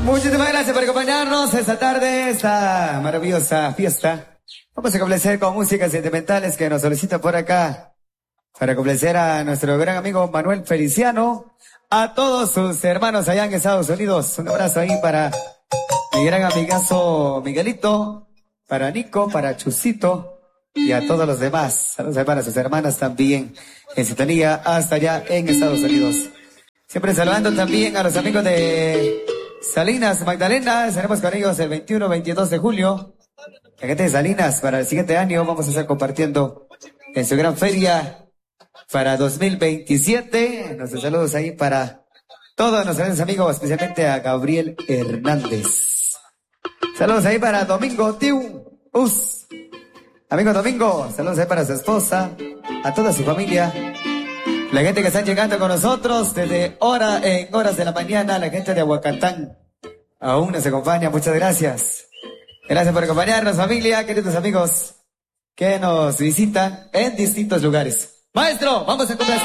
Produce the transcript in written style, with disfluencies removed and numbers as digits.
Muchísimas gracias por acompañarnos esta tarde, esta maravillosa fiesta. Vamos a complacer con músicas sentimentales que nos solicita por acá. Para complacer a nuestro gran amigo Manuel Feliciano, a todos sus hermanos allá en Estados Unidos. Un abrazo ahí para mi gran amigazo Miguelito, para Nico, para Chusito y a todos los demás. Saludos para sus hermanas también en sintonía hasta allá en Estados Unidos. Siempre saludando también a los amigos de Salinas, Magdalena. Estaremos con ellos el 21-22 de julio. La gente de Salinas, para el siguiente año vamos a estar compartiendo en su gran feria para 2027. Nuestros saludos ahí para todos nuestros amigos, especialmente a Gabriel Hernández. Saludos ahí para Domingo Tiu Us. Amigo Domingo, saludos ahí para su esposa, a toda su familia. La gente que está llegando con nosotros desde en horas de la mañana, la gente de Aguacatán aún nos acompaña, muchas gracias. Gracias por acompañarnos, familia, queridos amigos que nos visitan en distintos lugares. Maestro, vamos a complacer.